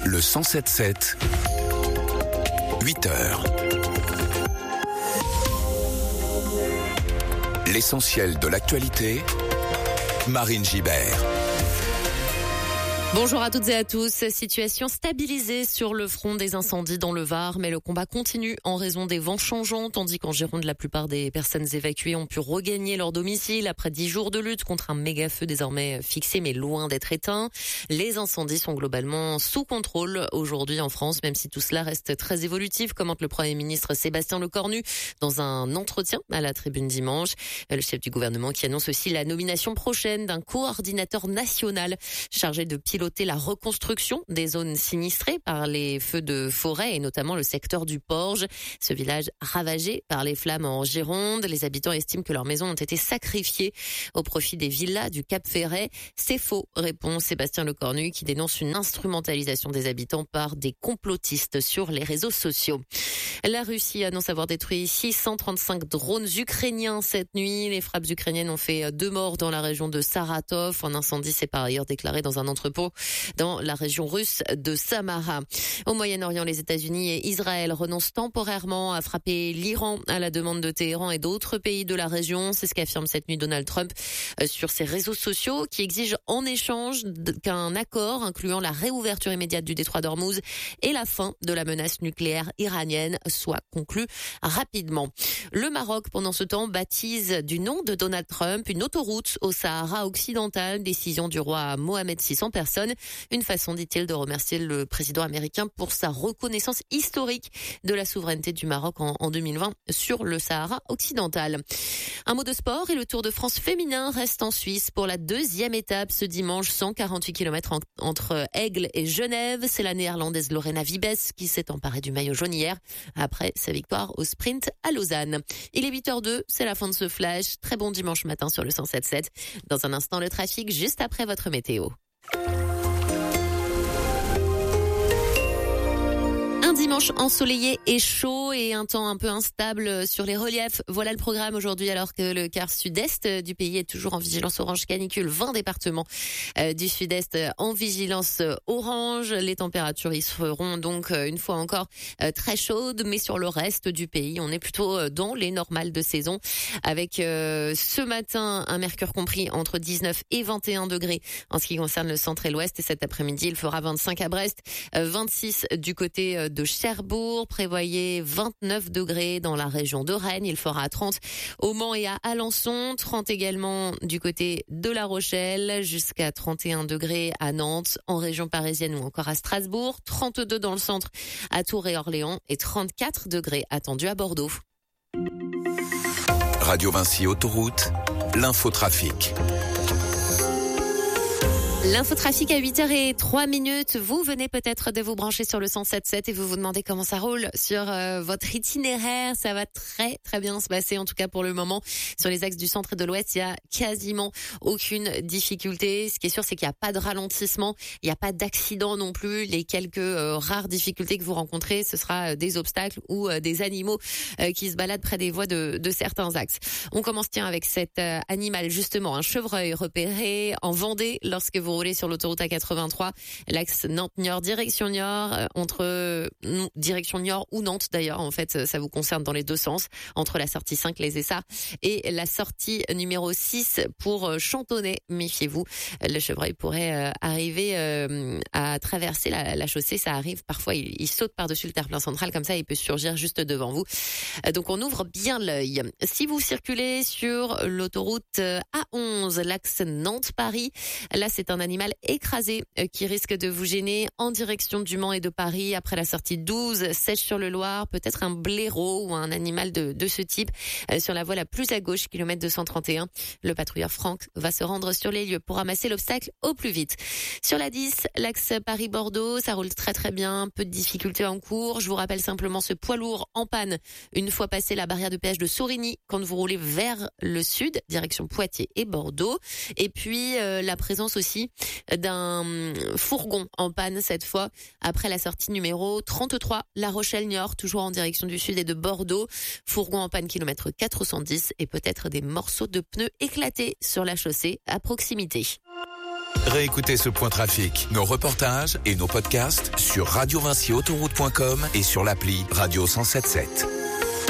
Le 107.7, 8h. L'essentiel de l'actualité, Marine Gibert. Bonjour à toutes et à tous. Situation stabilisée sur le front des incendies dans le Var, mais le combat continue en raison des vents changeants, tandis qu'en Gironde, la plupart des personnes évacuées ont pu regagner leur domicile après 10 jours de lutte contre un méga-feu désormais fixé mais loin d'être éteint. Les incendies sont globalement sous contrôle aujourd'hui en France, même si tout cela reste très évolutif, commente le Premier ministre Sébastien Lecornu dans un entretien à la Tribune dimanche. Le chef du gouvernement qui annonce aussi la nomination prochaine d'un coordinateur national chargé de piloter la reconstruction des zones sinistrées par les feux de forêt et notamment le secteur du Porge. Ce village ravagé par les flammes en Gironde. Les habitants estiment que leurs maisons ont été sacrifiées au profit des villas du Cap Ferret. C'est faux, répond Sébastien Lecornu qui dénonce une instrumentalisation des habitants par des complotistes sur les réseaux sociaux. La Russie annonce avoir détruit 635 drones ukrainiens cette nuit. Les frappes ukrainiennes ont fait 2 morts dans la région de Saratov. Un incendie s'est par ailleurs déclaré dans un entrepôt dans la région russe de Samara. Au Moyen-Orient, les États-Unis et Israël renoncent temporairement à frapper l'Iran à la demande de Téhéran et d'autres pays de la région. C'est ce qu'affirme cette nuit Donald Trump sur ses réseaux sociaux qui exige en échange qu'un accord incluant la réouverture immédiate du détroit d'Ormuz et la fin de la menace nucléaire iranienne soit conclu rapidement. Le Maroc, pendant ce temps, baptise du nom de Donald Trump une autoroute au Sahara occidental, décision du roi Mohamed VI en personne. Une façon, dit-il, de remercier le président américain pour sa reconnaissance historique de la souveraineté du Maroc en 2020 sur le Sahara occidental. Un mot de sport et le Tour de France féminin reste en Suisse pour la 2e étape ce dimanche, 148 km entre Aigle et Genève. C'est la néerlandaise Lorena Wiebes qui s'est emparée du maillot jaune hier après sa victoire au sprint à Lausanne. Il est 8h02, c'est la fin de ce flash. Très bon dimanche matin sur le 107.7. Dans un instant, le trafic juste après votre météo. Un dimanche ensoleillé et chaud et un temps un peu instable sur les reliefs. Voilà le programme aujourd'hui alors que le quart sud-est du pays est toujours en vigilance orange canicule. 20 départements du sud-est en vigilance orange. Les températures y seront donc une fois encore très chaudes, mais sur le reste du pays, on est plutôt dans les normales de saison avec ce matin un mercure compris entre 19 et 21 degrés en ce qui concerne le centre et l'ouest. Et cet après-midi, il fera 25 à Brest, 26 du côté de Cherbourg, prévoyez 29 degrés dans la région de Rennes, il fera 30 au Mans et à Alençon, 30 également du côté de La Rochelle, jusqu'à 31 degrés à Nantes, en région parisienne ou encore à Strasbourg, 32 dans le centre à Tours et Orléans et 34 degrés attendus à Bordeaux. Radio Vinci Autoroute, l'infotrafic. L'infotrafic à 8h03. Vous venez peut-être de vous brancher sur le 107.7 et vous vous demandez comment ça roule sur votre itinéraire. Ça va très très bien se passer, en tout cas pour le moment. Sur les axes du centre et de l'ouest, il y a quasiment aucune difficulté. Ce qui est sûr, c'est qu'il n'y a pas de ralentissement, il n'y a pas d'accident non plus. Les quelques rares difficultés que vous rencontrez, ce sera des obstacles ou des animaux qui se baladent près des voies de certains axes. On commence avec cet animal justement, un chevreuil repéré en Vendée lorsque vous roulez sur l'autoroute A83, l'axe Nantes-Niort, direction Niort, direction Niort ou Nantes d'ailleurs, en fait, ça vous concerne dans les deux sens, entre la sortie 5, les Essarts, et la sortie numéro 6 pour Chantonnay. Méfiez-vous, le chevreuil pourrait arriver à traverser la chaussée, ça arrive parfois, il saute par-dessus le terre-plein central, comme ça il peut surgir juste devant vous. Donc on ouvre bien l'œil. Si vous circulez sur l'autoroute A11, l'axe Nantes-Paris, là c'est un animal écrasé qui risque de vous gêner en direction du Mans et de Paris après la sortie 12, Sèche-sur-le-Loir, peut-être un blaireau ou un animal de ce type sur la voie la plus à gauche, kilomètre 231. Le patrouilleur Franck va se rendre sur les lieux pour ramasser l'obstacle au plus vite. Sur la 10, l'axe Paris-Bordeaux, ça roule très très bien, peu de difficultés en cours. Je vous rappelle simplement ce poids lourd en panne une fois passé la barrière de péage de Saurigny quand vous roulez vers le sud, direction Poitiers et Bordeaux. Et puis la présence aussi d'un fourgon en panne cette fois après la sortie numéro 33, La Rochelle-Niort, toujours en direction du sud et de Bordeaux. Fourgon en panne kilomètre 410 et peut-être des morceaux de pneus éclatés sur la chaussée à proximité. Réécoutez ce point trafic, nos reportages et nos podcasts sur radiovincyautoroute.com et sur l'appli Radio 107.7.